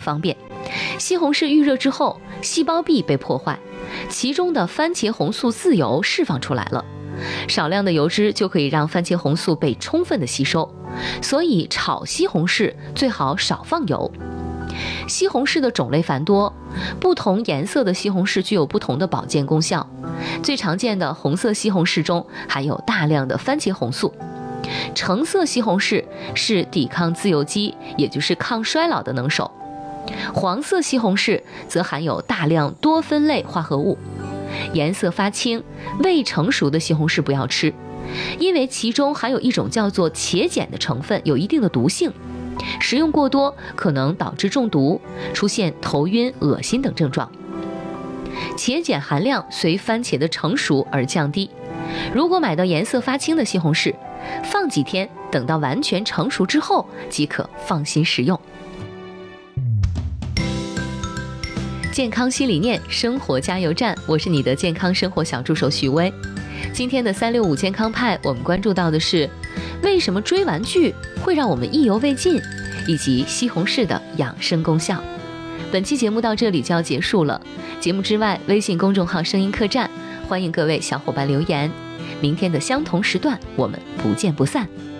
方便。西红柿预热之后，细胞壁被破坏，其中的番茄红素自由释放出来了，少量的油脂就可以让番茄红素被充分的吸收，所以炒西红柿最好少放油。西红柿的种类繁多，不同颜色的西红柿具有不同的保健功效。最常见的红色西红柿中含有大量的番茄红素，橙色西红柿是抵抗自由基，也就是抗衰老的能手。黄色西红柿则含有大量多酚类化合物，颜色发青、未成熟的西红柿不要吃，因为其中含有一种叫做茄碱的成分，有一定的毒性，食用过多可能导致中毒，出现头晕、恶心等症状。茄碱含量随番茄的成熟而降低，如果买到颜色发青的西红柿，放几天，等到完全成熟之后即可放心食用。健康新理念，生活加油站，我是你的健康生活小助手许巍。今天的365健康派，我们关注到的是为什么追玩具会让我们意犹未尽，以及西红柿的养生功效。本期节目到这里就要结束了，节目之外，微信公众号声音客栈，欢迎各位小伙伴留言。明天的相同时段，我们不见不散。